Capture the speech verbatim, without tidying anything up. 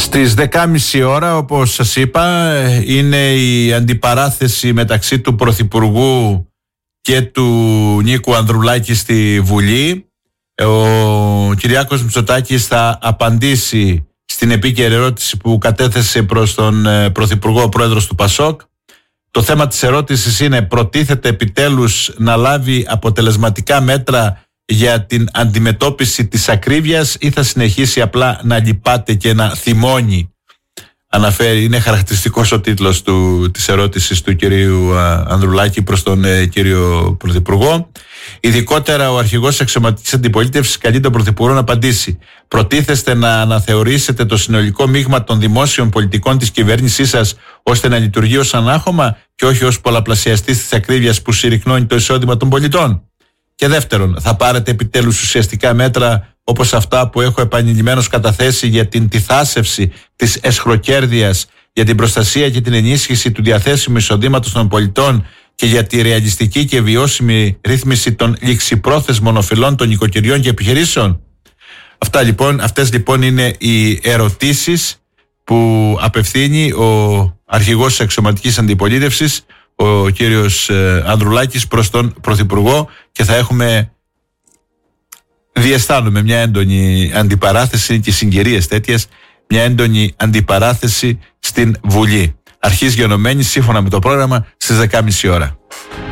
Στις δέκα και μισή ώρα, όπως σας είπα, είναι η αντιπαράθεση μεταξύ του Πρωθυπουργού και του Νίκου Ανδρουλάκη στη Βουλή. Ο Κυριάκος Μητσοτάκης θα απαντήσει στην επίκαιρη ερώτηση που κατέθεσε προς τον Πρωθυπουργό ο Πρόεδρος του ΠΑΣΟΚ. Το θέμα της ερώτησης είναι: προτίθεται επιτέλους να λάβει αποτελεσματικά μέτρα για την αντιμετώπιση της ακρίβειας ή θα συνεχίσει απλά να λυπάται και να θυμώνει? Αναφέρει, είναι χαρακτηριστικός ο τίτλος του, της ερώτησης του κυρίου Ανδρουλάκη προς τον ε, κύριο Πρωθυπουργό. Ειδικότερα, ο αρχηγός αξιωματικής αντιπολίτευσης καλεί τον Πρωθυπουργό να απαντήσει: προτίθεστε να αναθεωρήσετε το συνολικό μείγμα των δημόσιων πολιτικών της κυβέρνησής σας ώστε να λειτουργεί ως ανάχωμα και όχι ως πολλαπλασιαστής της ακρίβειας που συρρυκνώνει το εισόδημα των πολιτών? Και δεύτερον, θα πάρετε επιτέλους ουσιαστικά μέτρα όπως αυτά που έχω επανειλημμένως καταθέσει για την τιθάσευση της εσχροκέρδειας, για την προστασία και την ενίσχυση του διαθέσιμου εισοδήματος των πολιτών και για τη ρεαλιστική και βιώσιμη ρύθμιση των ληξιπρόθεσμων οφειλών των οικοκυριών και επιχειρήσεων? Αυτά λοιπόν, αυτές λοιπόν είναι οι ερωτήσεις που απευθύνει ο αρχηγός της αξιωματικής αντιπολίτευσης, ο κύριος Ανδρουλάκης, προς τον Πρωθυπουργό, και θα έχουμε, διαισθάνομαι, μια έντονη αντιπαράθεση και συγκυρίες τέτοιες, μια έντονη αντιπαράθεση στην Βουλή. Αρχής γενομένη σύμφωνα με το πρόγραμμα στις δέκα και μισή ώρα.